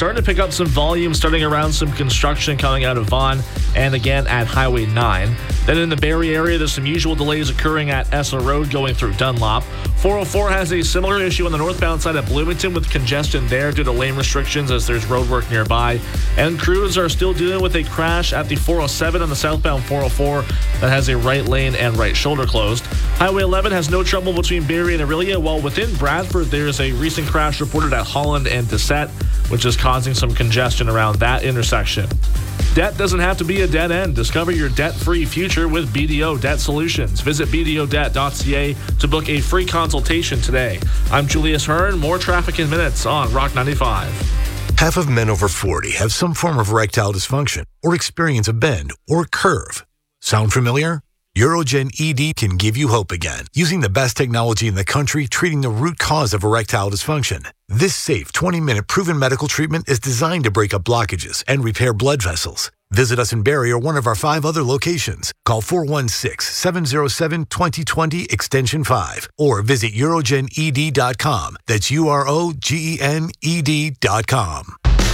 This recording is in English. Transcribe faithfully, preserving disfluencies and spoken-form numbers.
starting to pick up some volume, starting around some construction coming out of Vaughan and again at Highway nine. Then in the Barrie area, there's some usual delays occurring at Essa Road going through Dunlop. four oh four has a similar issue on the northbound side of Bloomington with congestion there due to lane restrictions as there's road work nearby. And crews are still dealing with a crash at the four oh seven on the southbound four oh four that has a right lane and right shoulder closed. Highway eleven has no trouble between Barrie and Orillia, while within Bradford there's a recent crash reported at Holland and Dissette, which is causing some congestion around that intersection. Debt doesn't have to be a dead end. Discover your debt-free future with B D O Debt Solutions. Visit b d o debt dot c a to book a free consultation today. I'm Julius Hearn. More traffic in minutes on Rock ninety-five. Half of men over forty have some form of erectile dysfunction or experience a bend or curve. Sound familiar? Urogen E D can give you hope again, using the best technology in the country treating the root cause of erectile dysfunction. This safe twenty-minute proven medical treatment is designed to break up blockages and repair blood vessels. Visit us in Barrie or one of our five other locations. Call four one six, seven oh seven, two oh two oh extension five or visit urogen e d dot com. That's U R O G E N E D dot com.